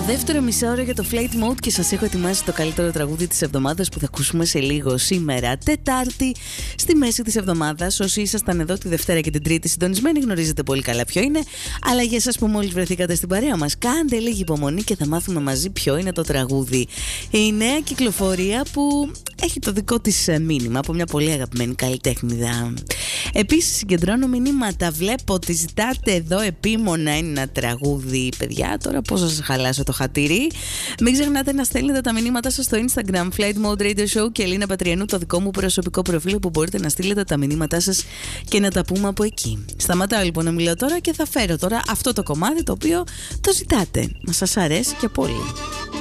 Δεύτερο μισάωρο για το Flight Mode και σας έχω ετοιμάσει το καλύτερο τραγούδι της εβδομάδας που θα ακούσουμε σε λίγο σήμερα, Τετάρτη, στη μέση της εβδομάδας. Όσοι ήσασταν εδώ τη Δευτέρα και την Τρίτη συντονισμένοι γνωρίζετε πολύ καλά ποιο είναι, αλλά για εσάς που μόλις βρεθήκατε στην παρέα μας, κάντε λίγη υπομονή και θα μάθουμε μαζί ποιο είναι το τραγούδι. Η νέα κυκλοφορία που έχει το δικό της μήνυμα από μια πολύ αγαπημένη καλλιτέχνηδα. Επίσης συγκεντρώνω μηνύματα, βλέπω ότι ζητάτε εδώ επίμονα ένα τραγούδι. Παιδιά, τώρα πώς θα σας χαλάσω το χατήρι. Μην ξεχνάτε να στέλνετε τα μηνύματά σας στο Instagram Flight Mode Radio Show και Ελίνα Πατριανού, το δικό μου προσωπικό προφίλ, που μπορείτε να στείλετε τα μηνύματά σας και να τα πούμε από εκεί. Σταματάω λοιπόν να μιλάω τώρα και θα φέρω τώρα αυτό το κομμάτι το οποίο το ζητάτε. Μα σας αρέσει και πολύ.